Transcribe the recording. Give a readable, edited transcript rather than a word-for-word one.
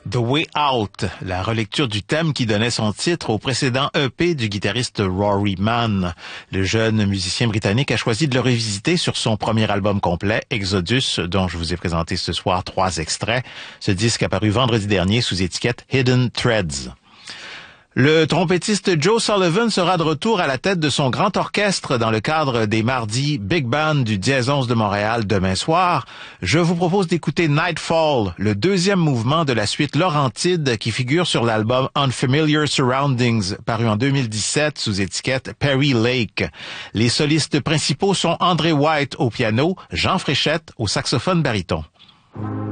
The Way Out, la relecture du thème qui donnait son titre au précédent EP du guitariste Rory Mann. Le jeune musicien britannique a choisi de le revisiter sur son premier album complet, Exodus, dont je vous ai présenté ce soir 3 extraits. Ce disque a paru vendredi dernier sous étiquette Hidden Threads. Le trompettiste Joe Sullivan sera de retour à la tête de son grand orchestre dans le cadre des mardis Big Band du Dièse 11 de Montréal demain soir. Je vous propose d'écouter Nightfall, le deuxième mouvement de la suite Laurentide qui figure sur l'album Unfamiliar Surroundings, paru en 2017 sous étiquette Perry Lake. Les solistes principaux sont André White au piano, Jean Fréchette au saxophone baryton.